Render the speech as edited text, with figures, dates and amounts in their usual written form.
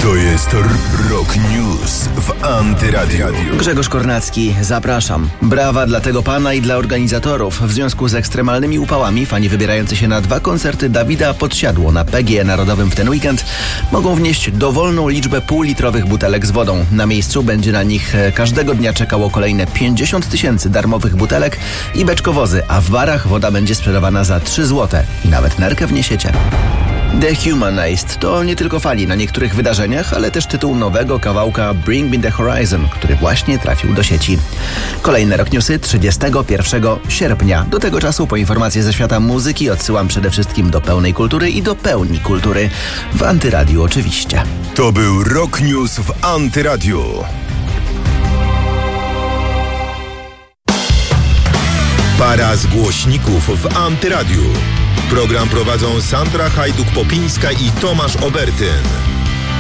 To jest Rock News w Antyradiu. Grzegorz Kornacki, zapraszam. Brawa dla tego pana i dla organizatorów. W związku z ekstremalnymi upałami fani wybierający się na 2 koncerty Dawida Podsiadło na PGE Narodowym w ten weekend mogą wnieść dowolną liczbę półlitrowych butelek z wodą. Na miejscu będzie na nich każdego dnia czekało kolejne 50 000 darmowych butelek i beczkowozy, a w barach woda będzie sprzedawana za 3 zł i nawet nerkę wniesiecie. Dehumanized to nie tylko fali na niektórych wydarzeniach, ale też tytuł nowego kawałka Bring Me The Horizon, który właśnie trafił do sieci. Kolejne Rock Newsy 31 sierpnia. Do tego czasu po informacje ze świata muzyki odsyłam przede wszystkim do pełnej kultury i do pełni kultury. W Antyradiu oczywiście. To był Rock News w Antyradiu. Para z głośników w Antyradiu. Program prowadzą Sandra Hajduk-Popińska i Tomasz Obertyn.